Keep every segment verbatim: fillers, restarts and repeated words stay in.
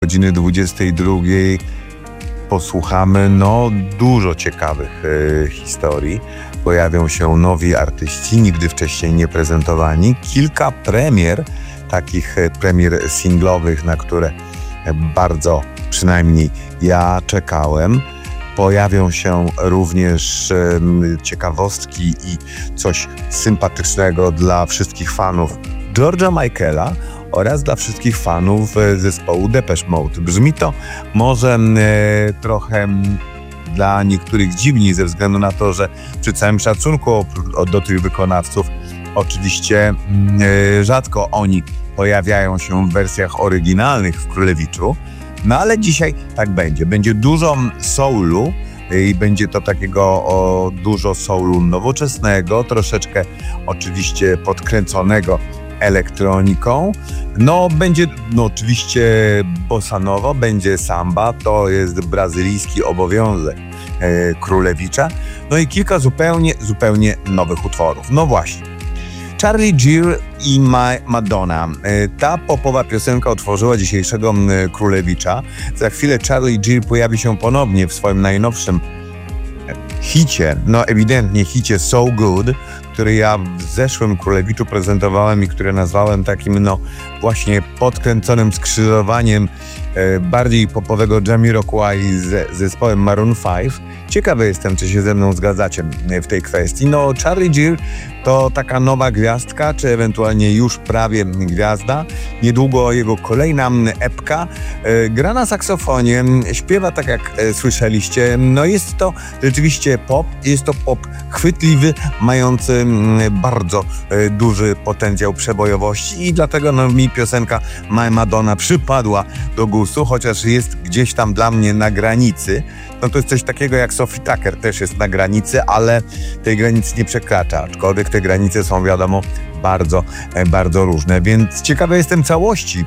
godziny dwudziestej drugiej posłuchamy no dużo ciekawych e, historii. Pojawią się nowi artyści, nigdy wcześniej nie prezentowani. Kilka premier, takich premier singlowych, na które bardzo, przynajmniej ja czekałem. Pojawią się również e, ciekawostki i coś sympatycznego dla wszystkich fanów George'a Michaela oraz dla wszystkich fanów zespołu Depeche Mode. Brzmi to może e, trochę dla niektórych dziwnie ze względu na to, że przy całym szacunku do tych wykonawców oczywiście e, rzadko oni pojawiają się w wersjach oryginalnych w Królewiczu, no ale dzisiaj tak będzie. Będzie dużo soulu i będzie to takiego o, dużo soulu nowoczesnego, troszeczkę oczywiście podkręconego elektroniką. No będzie no, oczywiście bossa nova, będzie samba, to jest brazylijski obowiązek e, Królewicza. No i kilka zupełnie, zupełnie nowych utworów. No właśnie. Charlie Gill i Ma- Madonna. Ta popowa piosenka otworzyła dzisiejszego Królewicza. Za chwilę Charlie Gill pojawi się ponownie w swoim najnowszym hicie, no ewidentnie hicie So Good, który ja w zeszłym Królewiczu prezentowałem i który nazwałem takim no właśnie podkręconym skrzyżowaniem e, bardziej popowego Jamiroquai z zespołem Maroon pięć. Ciekawy jestem, czy się ze mną zgadzacie w tej kwestii. No Charlie Gill to taka nowa gwiazdka, czy ewentualnie już prawie gwiazda. Niedługo jego kolejna epka. E, gra na saksofonie, śpiewa tak jak e, słyszeliście. No jest to rzeczywiście pop, jest to pop chwytliwy, mający m, bardzo e, duży potencjał przebojowości i dlatego no, mi piosenka My Madonna przypadła do gustu, chociaż jest gdzieś tam dla mnie na granicy. No to jest coś takiego jak Sophie Tucker, też jest na granicy, ale tej granicy nie przekracza, aczkolwiek te granice są wiadomo bardzo, bardzo różne, więc ciekawy jestem całości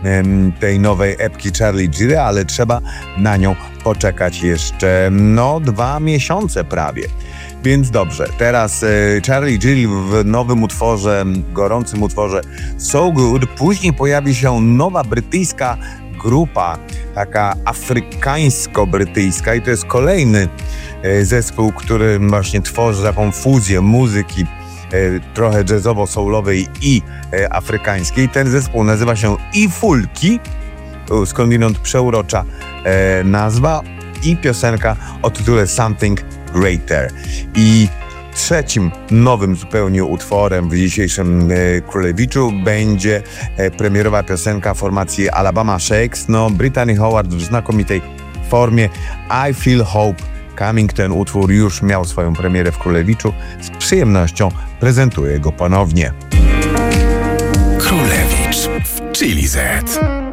tej nowej epki Charlie Gill, ale trzeba na nią poczekać jeszcze no dwa miesiące prawie. Więc dobrze, teraz Charlie Gill w nowym utworze, gorącym utworze So Good, później pojawi się nowa brytyjska grupa, taka afrykańsko-brytyjska i to jest kolejny zespół, który właśnie tworzy taką fuzję muzyki trochę jazzowo-soulowej i afrykańskiej. Ten zespół nazywa się Ifulki, skądinąd przeurocza nazwa i piosenka o tytule Something Greater. I trzecim nowym zupełnie utworem w dzisiejszym e, Królewiczu będzie e, premierowa piosenka formacji Alabama Shakes. No, Brittany Howard w znakomitej formie. I Feel Hope Coming. Ten utwór już miał swoją premierę w Królewiczu. Z przyjemnością prezentuję go ponownie. Królewicz w Chili Z.